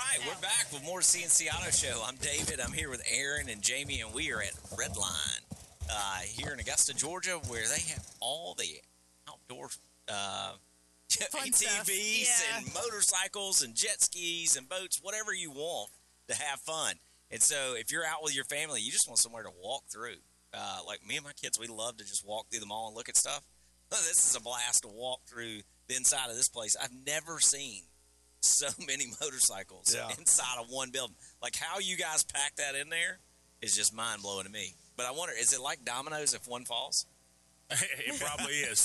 right, we're back with more CNC Auto Show. I'm David. I'm here with Aaron and Jamie, and we are at Redline here in Augusta, Georgia, where they have all the outdoor ATVs and motorcycles and jet skis and boats, whatever you want to have fun. And so if you're out with your family, you just want somewhere to walk through. Like me and my kids, we love to just walk through the mall and look at stuff. This is a blast to walk through the inside of this place. I've never seen so many motorcycles inside of one building. Like how you guys pack that in there is just mind-blowing to me. But I wonder, is it like dominoes if one falls? It probably is.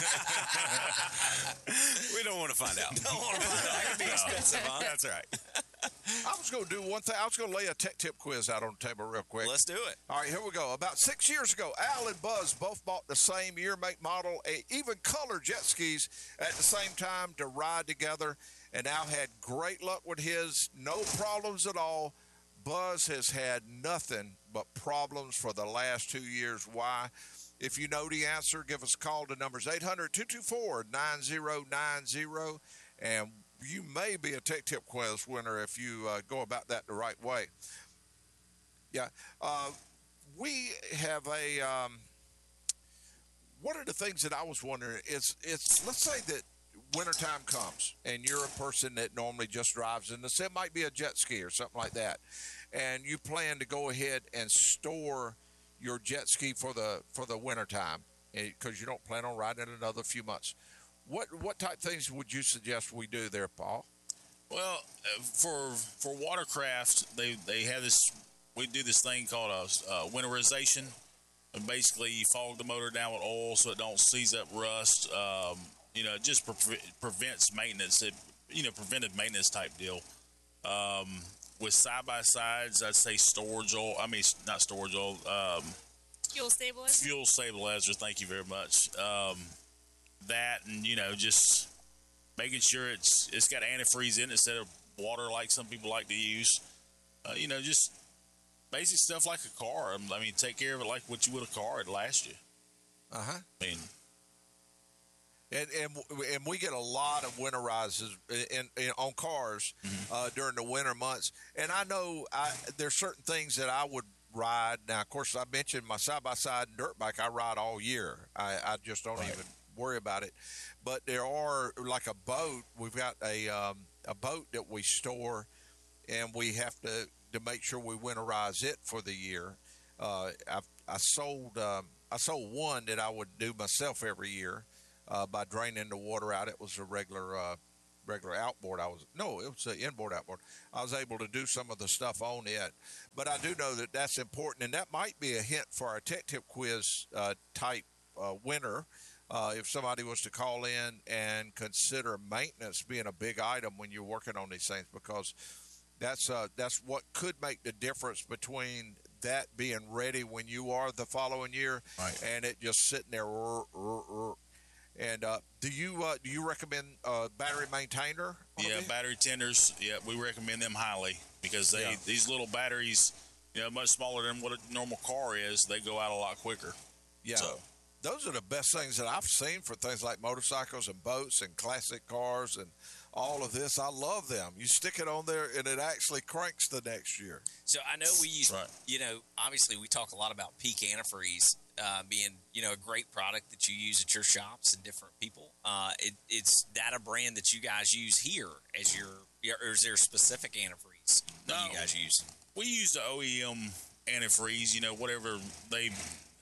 We don't want to find out. That could be expensive, huh? That's right. I was going to do one thing. I was going to lay a tech tip quiz out on the table real quick. Let's do it. All right, here we go. About 6 years ago, Al and Buzz both bought the same year, make, model, even color jet skis at the same time to ride together. And Al had great luck with his, no problems at all. Buzz has had nothing but problems for the last 2 years. Why? If you know the answer, give us a call. The number's 800-224-9090, and you may be a Tech Tip Quiz winner if you go about that the right way. Yeah. We have a one of the things that I was wondering is, let's say that wintertime comes and you're a person that normally just drives in it might be a jet ski or something like that, and you plan to go ahead and store your jet ski for the wintertime because you don't plan on riding it another few months. What type of things would you suggest we do there, Paul? Well, for watercraft, they have this. We do this thing called a winterization, and basically you fog the motor down with oil so it don't seize up rust. It just prevents maintenance. Preventive maintenance type deal. With side-by-sides, I'd say storage oil. I mean, not storage oil. Fuel stabilizer? Fuel stabilizer, thank you very much. That and, just making sure it's got antifreeze in it instead of water like some people like to use. Just basic stuff like a car. I mean, take care of it like what you would a car. It'd last you. Uh-huh. I mean... And we get a lot of winterizers on cars during the winter months. And I know there's certain things that I would ride. Now, of course, I mentioned my side-by-side and dirt bike. I ride all year. I just don't even worry about it. But there are, like a boat, we've got a boat that we store, and we have to make sure we winterize it for the year. I sold one that I would do myself every year. By draining the water out. It was a regular outboard. It was an inboard outboard. I was able to do some of the stuff on it. But I do know that that's important, and that might be a hint for our Tech Tip Quiz type winner. If somebody was to call in and consider maintenance being a big item when you're working on these things, because that's what could make the difference between that being ready when you are the following year and it just sitting there. And do you recommend battery maintainer? Yeah, battery tenders. Yeah, we recommend them highly because these little batteries, much smaller than what a normal car is, they go out a lot quicker. Yeah, so those are the best things that I've seen for things like motorcycles and boats and classic cars and all of this. I love them. You stick it on there and it actually cranks the next year. So I know we use, obviously we talk a lot about Peak antifreeze being, a great product that you use at your shops and different people. It's that a brand that you guys use here as or is there a specific antifreeze that you guys use? We use the OEM antifreeze, whatever they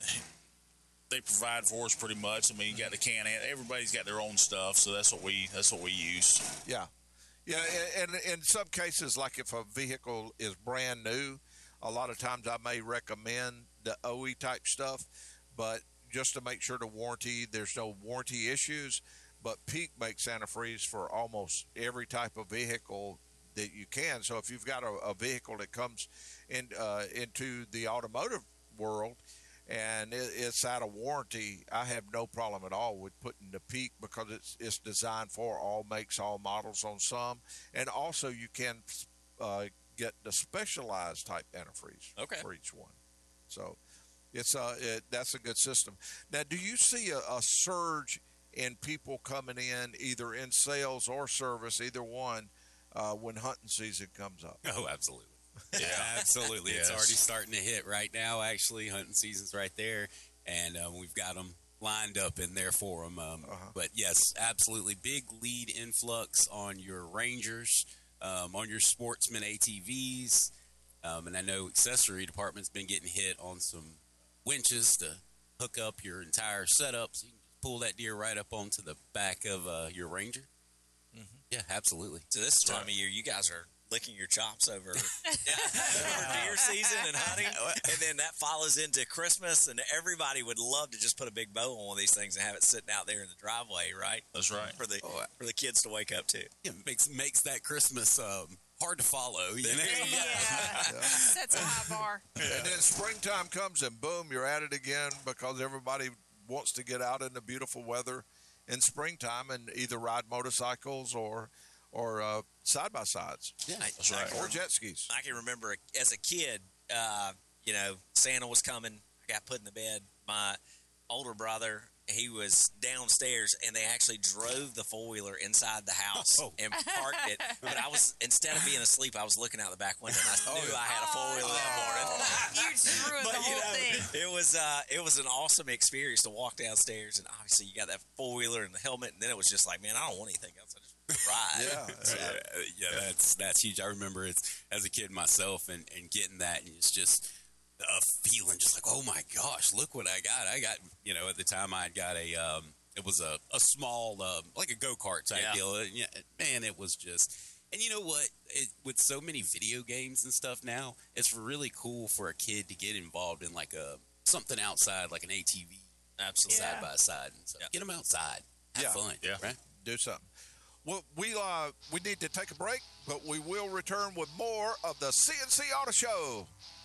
provide for us pretty much. I mean, you got the can. Everybody's got their own stuff, so that's what we use. Yeah, and in some cases, like if a vehicle is brand new, a lot of times I may recommend the OE type stuff, but just to make sure there's no warranty issues. But Peak makes antifreeze for almost every type of vehicle that you can. So if you've got a vehicle that comes into the automotive world and it's out of warranty, I have no problem at all with putting the Peak because it's designed for all makes, all models on some. And also you can get the specialized type antifreeze for each one. So that's a good system. Now, do you see a surge in people coming in, either in sales or service, either one, when hunting season comes up. Oh, absolutely. Yeah, absolutely. It's Yes. already starting to hit right now, actually. Hunting season's right there, and we've got them lined up in there for them. But, yes, absolutely. Big lead influx on your Rangers, on your Sportsman ATVs, and I know accessory department's been getting hit on some winches to hook up your entire setup so you can just pull that deer right up onto the back of your Ranger. Yeah, absolutely. So this time of year, you guys are licking your chops over deer season and hunting, and then that follows into Christmas, and everybody would love to just put a big bow on one of these things and have it sitting out there in the driveway, right? That's right. For the kids to wake up to. Yeah, makes that Christmas hard to follow. You know? Sets a high bar. And then springtime comes and boom, you're at it again because everybody wants to get out in the beautiful weather in springtime and either ride motorcycles or side-by-sides. Yeah, That's right. Or jet skis. I can remember as a kid, Santa was coming. I got put in the bed. My older brother, he was downstairs, and they actually drove the four-wheeler inside the house and parked it. But instead of being asleep, I was looking out the back window, and I knew I had a four-wheeler that morning. You just ruined the whole thing. It was an awesome experience to walk downstairs, and obviously you got that four-wheeler and the helmet, and then it was just like, man, I don't want anything else. I just want to ride. Yeah, that's huge. I remember it as a kid myself and getting that, and it's just a feeling just like, oh my gosh, look what I got. At the time I got it was a small, like a go-kart type deal. Yeah, man, it was just, and you know what? With so many video games and stuff now, it's really cool for a kid to get involved in like something outside, like an ATV, absolutely side by side. And so get them outside, have fun, right? Do something. Well, we need to take a break, but we will return with more of the CNC Auto Show.